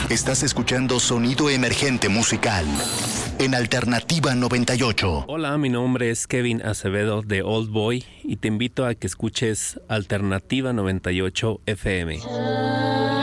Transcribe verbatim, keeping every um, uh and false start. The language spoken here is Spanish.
Estás escuchando Sonido Emergente Musical en Alternativa noventa y ocho. Hola, mi nombre es Kevin Acevedo de Old Boy y te invito a que escuches Alternativa noventa y ocho F M.